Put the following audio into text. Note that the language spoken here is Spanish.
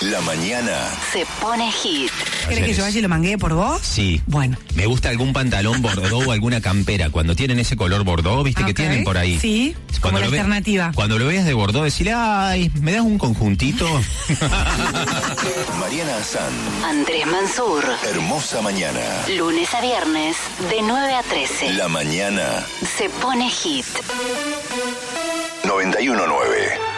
La mañana se pone hit. ¿Querés que yo vaya y lo manguee por vos? Sí. Bueno. Me gusta algún pantalón bordó o alguna campera. Cuando tienen ese color bordó, ¿viste? Ok. Que tienen por ahí. Sí, como la alternativa. Cuando lo veas de bordó, decirle, ay, ¿me das un conjuntito? Mariana Azán, Andrés Mansur. hermosa mañana. Lunes a viernes, de 9 a 13. La mañana Se pone hit. 91.9.